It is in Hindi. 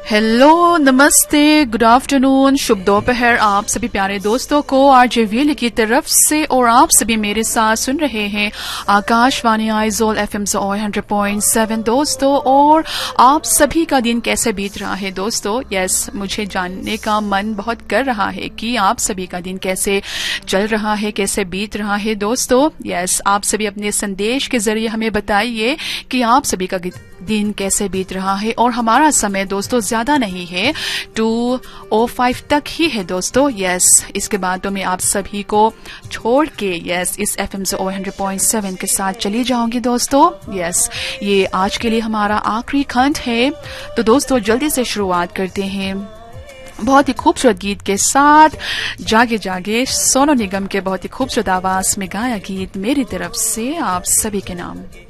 हेलो, नमस्ते, गुड आफ्टरनून, शुभ दोपहर आप सभी प्यारे दोस्तों को आरजे वील की तरफ से। और आप सभी मेरे साथ सुन रहे हैं आकाशवाणी आइजोल FM 100.7 दोस्तों। और आप सभी का दिन कैसे बीत रहा है दोस्तों? यस, मुझे जानने का मन बहुत कर रहा है कि आप सभी का दिन कैसे चल रहा है, कैसे बीत रहा है दोस्तों। यस, आप सभी अपने संदेश के जरिए हमें बताइए कि आप सभी का दिन कैसे बीत रहा है। और हमारा समय दोस्तों ज्यादा नहीं है, 2:05 तक ही है दोस्तों। यस, इसके बाद तो मैं आप सभी को छोड़ के इस FM 100.7 के साथ चली जाऊंगी दोस्तों। यस, ये आज के लिए हमारा आखिरी खंड है। तो दोस्तों जल्दी से शुरुआत करते हैं बहुत ही खूबसूरत गीत के साथ। जागे जागे सोनू निगम के बहुत ही खूबसूरत आवाज में गाया गीत मेरी तरफ से आप सभी के नाम।